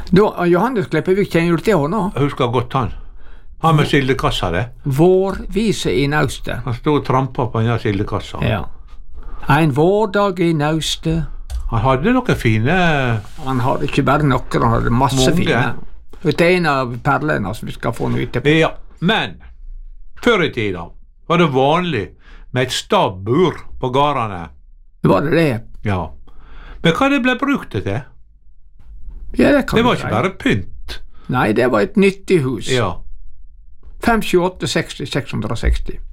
Da, Johannes Kleppevik, kjenner du til henne? Jeg husker godt han. Han med sildekassa, det. Vårvise i Naustet. Han stod og trampet på denne sildekassa. Ja. En vårdag i Naustet. Han hadde noen fine... Han hadde ikke bare noen, han hadde masse Mange. fine. Det er en av perlene som vi skal få noe etterpå. Ja, men før i tida var det vanlig med et stabbur på gårdene. Var det det? Ja. Men hva det ble brukt til? Ja, det kan Det var du ikke si. bare pynt. Nei, det var et nyttig hus. Ja. 5, 7, 8, 60, 660.